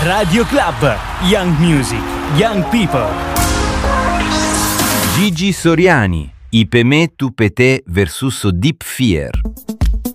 Radio Club, Young Music, Young People. Gigi Soriani, Ipemè tu Pete versus Deep Fear.